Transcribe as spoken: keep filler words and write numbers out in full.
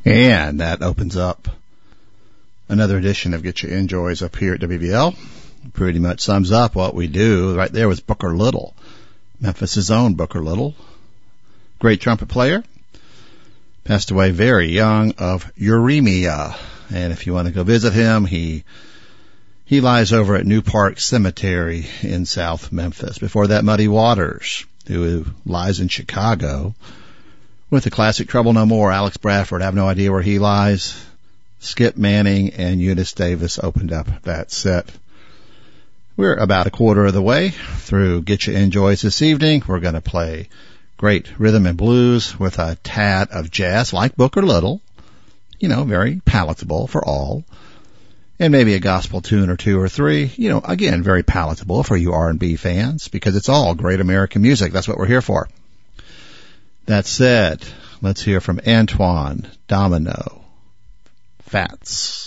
And that opens up another edition of Get Your Enjoys up here at W B L. Pretty much sums up what we do. Right there was Booker Little, Memphis' own Booker Little. Great trumpet player. Passed away very young of uremia. And if you want to go visit him, he he lies over at New Park Cemetery in South Memphis. Before that, Muddy Waters, who lies in Chicago with the classic Trouble No More. Alex Bradford, I have no idea where he lies. Skip Manning and Eunice Davis opened up that set. We're about a quarter of the way through Get Your Enjoys this evening. We're going to play great rhythm and blues with a tad of jazz, like Booker Little. You know, very palatable for all. And maybe a gospel tune or two or three. You know, again, very palatable for you R and B fans, because it's all great American music. That's what we're here for. That said, let's hear from Antoine Domino Fats.